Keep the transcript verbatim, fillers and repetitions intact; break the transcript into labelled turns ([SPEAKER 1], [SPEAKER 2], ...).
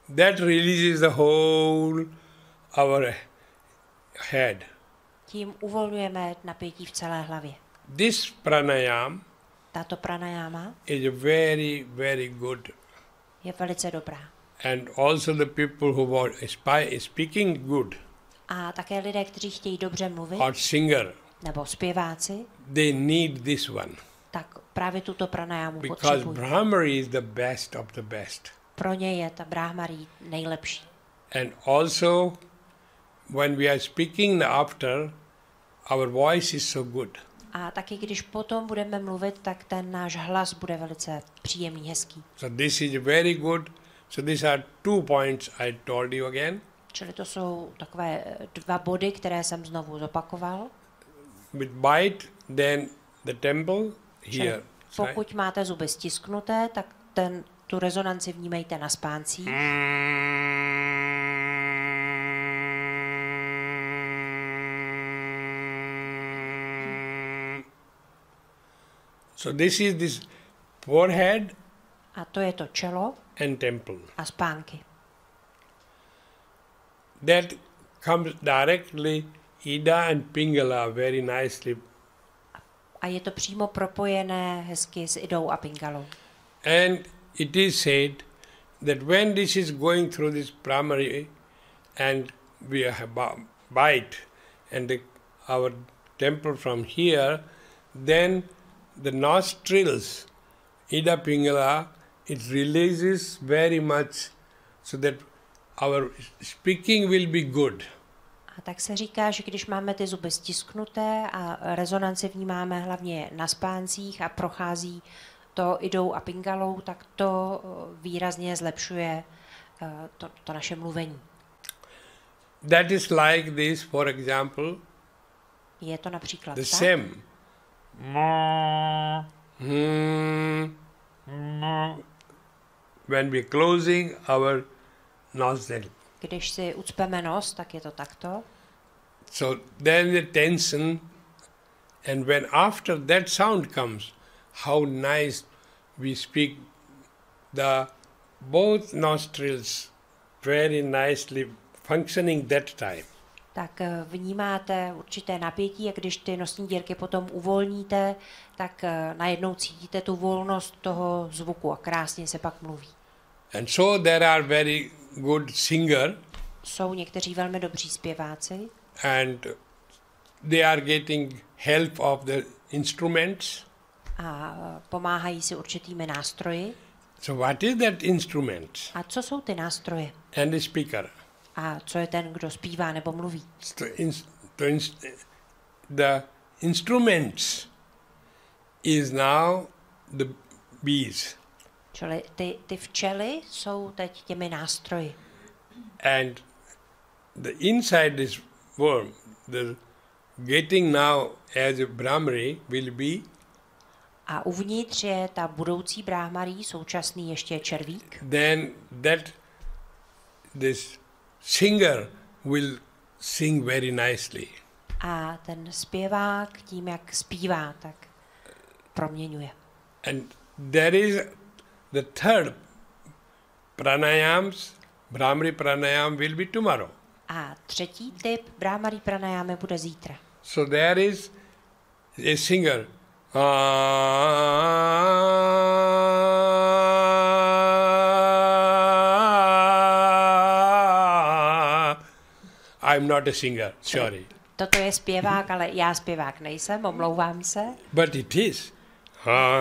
[SPEAKER 1] that releases the whole our head.
[SPEAKER 2] Tím uvolňujeme napětí v celé hlavě.
[SPEAKER 1] This pranayam
[SPEAKER 2] Tato pranayama
[SPEAKER 1] is very, very good.
[SPEAKER 2] je velice dobrá.
[SPEAKER 1] And also the people who are spy, speaking good
[SPEAKER 2] A také lidé, kteří chtějí dobře mluvit,
[SPEAKER 1] or singer,
[SPEAKER 2] nebo zpěváci,
[SPEAKER 1] they need this one.
[SPEAKER 2] tak právě tuto pranayamu
[SPEAKER 1] Because
[SPEAKER 2] potřebují.
[SPEAKER 1] Brahmari is the best of the best.
[SPEAKER 2] Pro ně je ta brahmarí nejlepší.
[SPEAKER 1] And also, when we are speaking after, our voice is so good.
[SPEAKER 2] A taky když potom budeme mluvit, tak ten náš hlas bude velice příjemný, hezký.
[SPEAKER 1] So this is very good. So these are two points I told you again.
[SPEAKER 2] Čili to jsou takové dva body, které jsem znovu zopakoval.
[SPEAKER 1] With bite, then the temple
[SPEAKER 2] Čili
[SPEAKER 1] here.
[SPEAKER 2] pokud máte zuby stisknuté, tak ten, tu rezonanci vnímejte na spáncích.
[SPEAKER 1] So this is this forehead
[SPEAKER 2] A to je to čelo
[SPEAKER 1] and temple.
[SPEAKER 2] a spánky.
[SPEAKER 1] That comes directly, Ida and Pingala very nicely.
[SPEAKER 2] A je to přímo propojené hezky s Idou a Pingalou.
[SPEAKER 1] And it is said that when this is going through this primary and we have b- bite and the, our temple from here, then the nostrils, Ida Pingala, it releases very much so that our speaking will be good.
[SPEAKER 2] A tak se říká, že když máme ty zuby stisknuté a rezonanci vnímáme hlavně na spáncích a prochází to Idou a Pingalou, tak to výrazně zlepšuje to, to naše mluvení.
[SPEAKER 1] That is like this, for example,
[SPEAKER 2] Je to například
[SPEAKER 1] the
[SPEAKER 2] tak,
[SPEAKER 1] same. Hmm. When we are closing our nostril.
[SPEAKER 2] když si ucpeme nos, tak je to takto.
[SPEAKER 1] So then the tension, and when after that sound comes, how nice we speak, the both nostrils very nicely functioning that time.
[SPEAKER 2] Tak vnímáte určité napětí a když ty nosní dírky potom uvolníte, tak najednou cítíte tu volnost toho zvuku a krásně se pak mluví.
[SPEAKER 1] And so there are very good singer,
[SPEAKER 2] Jsou někteří velmi dobří zpěváci
[SPEAKER 1] and they are getting help of the instruments.
[SPEAKER 2] a pomáhají si určitými nástroji.
[SPEAKER 1] So what is that instrument?
[SPEAKER 2] A co jsou ty nástroje?
[SPEAKER 1] And the speaker.
[SPEAKER 2] A co je ten, kdo zpívá nebo mluví?
[SPEAKER 1] So in, to in, the instruments is now the bees.
[SPEAKER 2] Čili ty, ty včely jsou teď těmi nástroji.
[SPEAKER 1] And the inside this worm, the getting now as a Brahmari will be
[SPEAKER 2] A uvnitř je ta budoucí bráhmarí, současný ještě červík.
[SPEAKER 1] then that this singer will sing very nicely.
[SPEAKER 2] A ten zpěvák tím, jak zpívá, tak proměňuje.
[SPEAKER 1] And there is the third pranayams, Brahmari pranayam will be tomorrow.
[SPEAKER 2] A třetí typ bráhmarí pranajámy bude zítra.
[SPEAKER 1] So there is a singer. I'm not a singer, sorry.
[SPEAKER 2] Toto je zpěvák, ale já zpěvák nejsem, omlouvám se.
[SPEAKER 1] But it is.